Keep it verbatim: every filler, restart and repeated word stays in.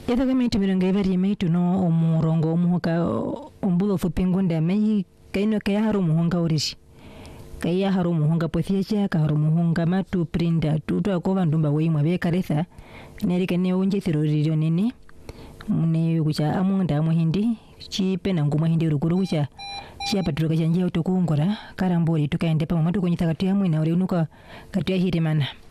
Yatha kama itu mirongo ibari meitu no omurongo omuhoka ombulo fupingunda mei kaino kaya haru muhonga orishi. Kaya haru muhonga pothiacha ka haru muhonga matu prinda tuto akova ndumba weimwa be karetha nerike ne unje thiroririo nene mune kucha amunda amuhindi chipe na ngumwa hindi rukuru kucha chiapa turuka chanje utokungora karambori tukaende pa mamatu kwenye takatu ya mwina uri unuka katu ya hirimana.